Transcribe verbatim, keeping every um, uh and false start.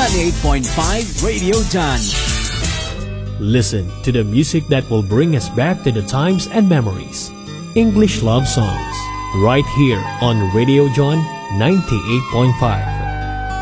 ninety-eight point five Radio John. Listen to the music that will bring us back to the times and memories. English love songs, right here on Radio John ninety-eight point five.